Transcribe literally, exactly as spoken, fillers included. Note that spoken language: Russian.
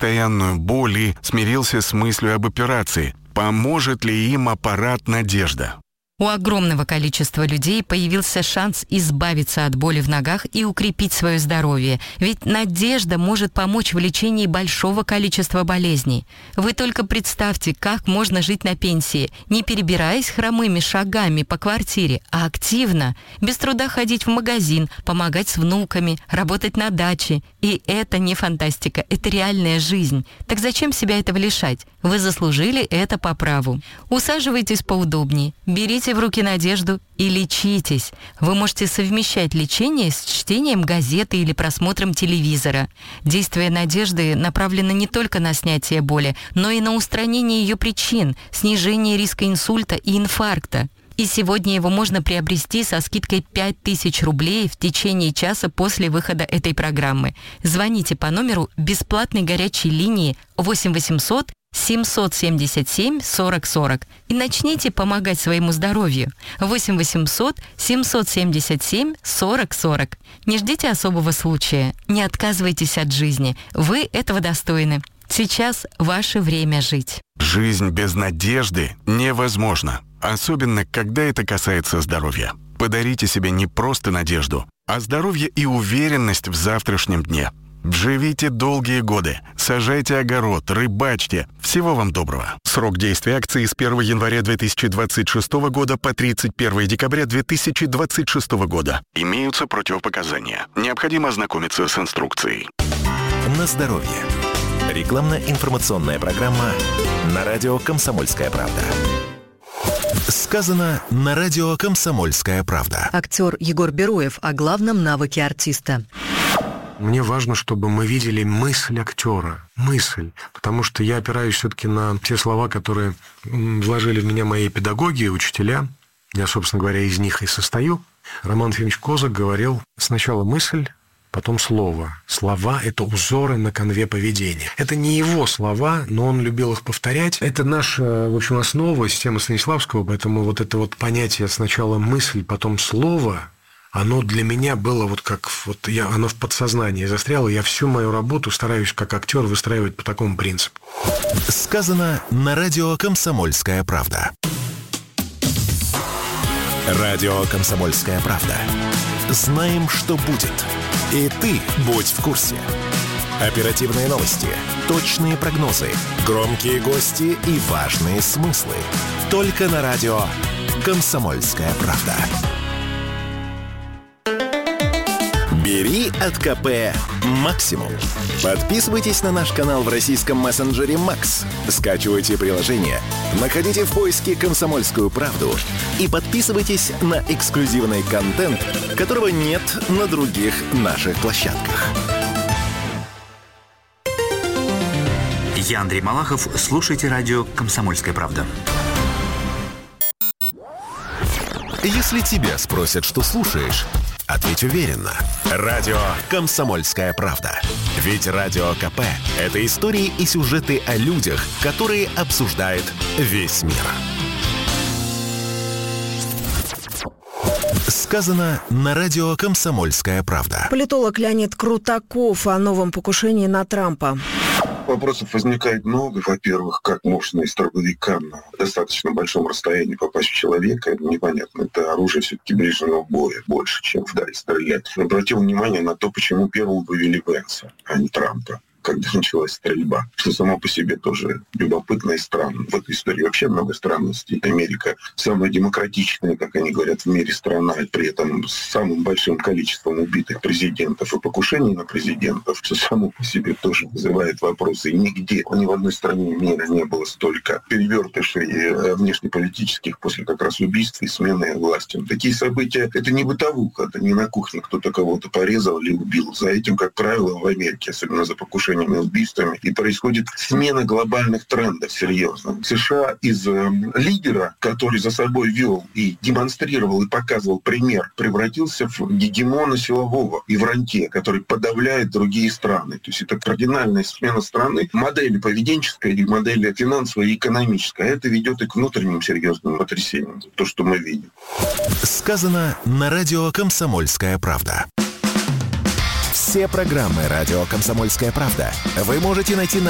постоянную боль и смирился с мыслью об операции. Поможет ли им аппарат «Надежда»? У огромного количества людей появился шанс избавиться от боли в ногах и укрепить свое здоровье. Ведь «Надежда» может помочь в лечении большого количества болезней. Вы только представьте, как можно жить на пенсии, не перебираясь хромыми шагами по квартире, а активно, без труда ходить в магазин, помогать с внуками, работать на даче. И это не фантастика, это реальная жизнь. Так зачем себя этого лишать? Вы заслужили это по праву. Усаживайтесь поудобнее, берите в руки «Надежду» и лечитесь. Вы можете совмещать лечение с чтением газеты или просмотром телевизора. Действие «Надежды» направлено не только на снятие боли, но и на устранение ее причин, снижение риска инсульта и инфаркта. И сегодня его можно приобрести со скидкой пять тысяч рублей в течение часа после выхода этой программы. Звоните по номеру бесплатной горячей линии восемь восемьсот семьсот семьдесят семь сорок сорок и начните помогать своему здоровью. восемь восемьсот семьсот семьдесят семь сорок сорок. Не ждите особого случая, не отказывайтесь от жизни. Вы этого достойны. Сейчас ваше время жить. Жизнь без надежды невозможна, особенно когда это касается здоровья. Подарите себе не просто надежду, а здоровье и уверенность в завтрашнем дне. Живите долгие годы, сажайте огород, рыбачьте. Всего вам доброго. Срок действия акции с первого января две тысячи двадцать шестого года по тридцать первого декабря две тысячи двадцать шестого года. Имеются противопоказания. Необходимо ознакомиться с инструкцией. На здоровье. Рекламно-информационная программа на радио «Комсомольская правда». Сказано на радио «Комсомольская правда». Актер Егор Бероев о главном навыке артиста. Мне важно, чтобы мы видели мысль актера, мысль, потому что я опираюсь все-таки на те слова, которые вложили в меня мои педагоги, учителя. Я, собственно говоря, из них и состою. Роман Ефимович Козак говорил: сначала мысль, потом слово. Слова – это узоры на канве поведения. Это не его слова, но он любил их повторять. Это наша, в общем, основа, система Станиславского, поэтому вот это вот понятие сначала мысль, потом слово – оно для меня было вот как... Вот я, оно в подсознании застряло. Я всю мою работу стараюсь как актер выстраивать по такому принципу. Сказано на радио «Комсомольская правда». Радио «Комсомольская правда». Знаем, что будет. И ты будь в курсе. Оперативные новости, точные прогнозы, громкие гости и важные смыслы. Только на радио «Комсомольская правда». Бери от ка пэ максимум. Подписывайтесь на наш канал в российском мессенджере Макс. Скачивайте приложение, находите в поиске «Комсомольскую правду» и подписывайтесь на эксклюзивный контент, которого нет на других наших площадках. Я Андрей Малахов. Слушайте радио «Комсомольская правда». Если тебя спросят, что слушаешь, ответь уверенно. Радио «Комсомольская правда». Ведь Радио ка пэ – это истории и сюжеты о людях, которые обсуждает весь мир. Сказано на радио «Комсомольская правда». Политолог Леонид Крутаков о новом покушении на Трампа. Вопросов возникает много. Во-первых, как можно из дробовика на достаточно большом расстоянии попасть в человека? Это непонятно. Это оружие все-таки ближнего боя больше, чем вдаль стрелять. Но обратил внимание на то, почему первого вывели Венса, а не Трампа, когда началась стрельба, что само по себе тоже любопытно и странно. В этой истории вообще много странностей. Америка самая демократичная, как они говорят, в мире страна, и при этом с самым большим количеством убитых президентов и покушений на президентов, что само по себе тоже вызывает вопросы. И нигде, ни в одной стране мира не было столько перевертышей внешнеполитических после как раз убийств и смены власти. Такие события — это не бытовуха, это не на кухне кто-то кого-то порезал или убил. За этим, как правило, в Америке, особенно за покушение и убийствами, и происходит смена глобальных трендов серьезно. США из э, лидера, который за собой вел и демонстрировал и показывал пример, превратился в гегемона силового и в рантье, который подавляет другие страны. То есть это кардинальная смена страны, модели поведенческой и модели финансовой и экономической. А это ведет и к внутренним серьезным потрясениям. То, что мы видим. Сказано на радио «Комсомольская правда». Все программы «Радио Комсомольская правда» вы можете найти на